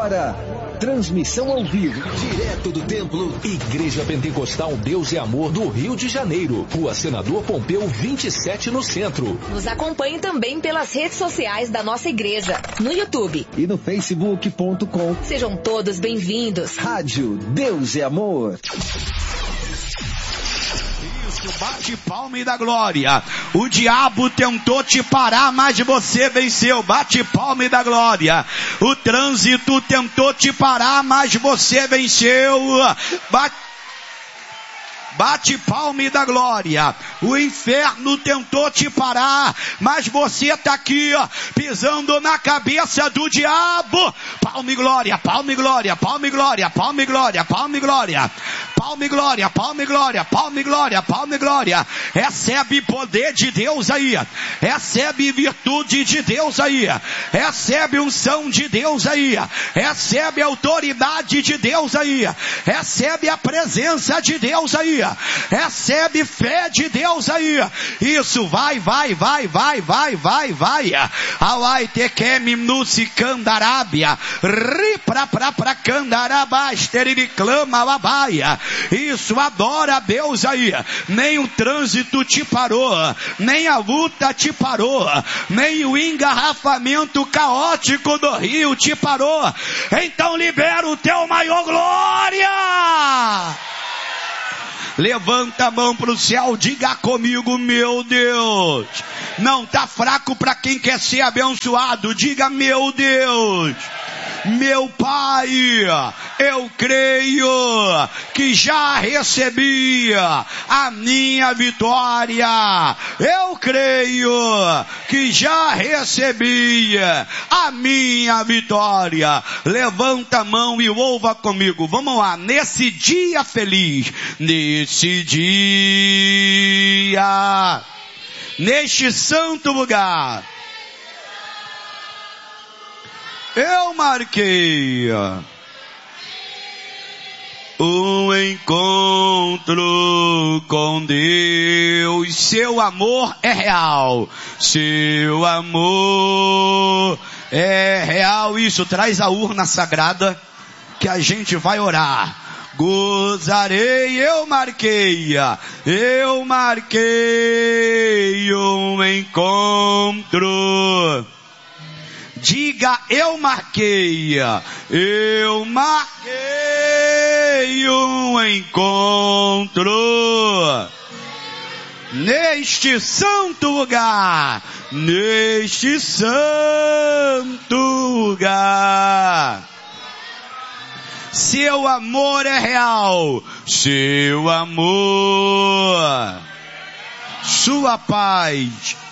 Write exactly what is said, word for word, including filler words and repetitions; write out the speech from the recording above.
Agora, transmissão ao vivo, direto do templo Igreja Pentecostal Deus e Amor do Rio de Janeiro, Rua Senador Pompeu vinte e sete, no centro. Nos acompanhe também pelas redes sociais da nossa igreja, no YouTube e no facebook ponto com. Sejam todos bem-vindos. Rádio Deus e Amor. Bate palma e dá glória. O diabo tentou te parar, mas você venceu. Bate palma e dá glória. O trânsito tentou te parar, mas você venceu. Bate Bate palma e dá glória. O inferno tentou te parar, mas você está aqui, ó, pisando na cabeça do diabo. Palma e glória, palma e glória, palma e glória, palma e glória, palma e glória. Palma e glória, palma e glória, palma e glória, palma e glória. Recebe poder de Deus aí. Recebe virtude de Deus aí. Recebe unção de Deus aí. Recebe autoridade de Deus aí. Recebe a presença de Deus aí. Recebe fé de Deus aí. Isso, vai, vai, vai, vai, vai, vai, vai. Awai tequem nusi candarábia. Ri pra pra pra candarabá. Esterili clama babaia. Isso, adora a Deus aí. Nem o trânsito te parou. Nem a luta te parou. Nem o engarrafamento caótico do rio te parou. Então libera o teu maior glória. Levanta a mão para o céu, diga comigo, meu Deus. Não está fraco para quem quer ser abençoado. Diga, meu Deus. Meu Pai, eu creio que já recebi a minha vitória. Eu creio que já recebi a minha vitória. Levanta a mão e louva comigo. Vamos lá, nesse dia feliz, nesse dia, neste santo lugar, eu marquei um encontro com Deus. Seu amor é real. Seu amor é real. Isso, traz a urna sagrada que a gente vai orar. Gozarei, eu marquei, eu marquei um encontro. Diga, eu marquei, eu marquei um encontro neste santo lugar, neste santo lugar. Seu amor é real, seu amor, sua paz